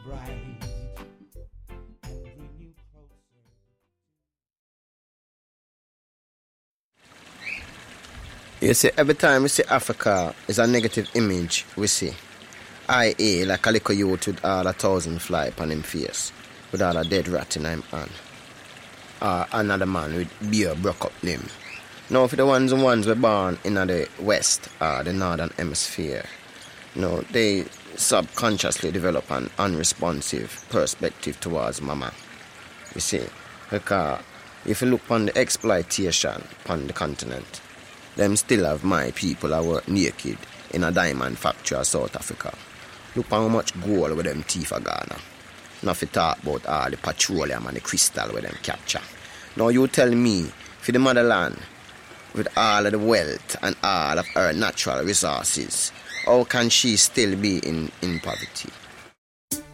You see, every time we see Africa, is a negative image we see. I.e. like a little youth with all 1,000 fly upon him face, with all a dead rat in him hand. Another man with beer broke up limb. Now for the ones were born in the west, the northern hemisphere, they subconsciously develop an unresponsive perspective towards mama. You see, because if you look on the exploitation on the continent, them still have my people that work naked in a diamond factory of South Africa. Look how much gold with them teeth are Ghana. Not to talk about all the petroleum and the crystal with them capture. Now you tell me, for the motherland, with all of the wealth and all of her natural resources, how can she still be in poverty?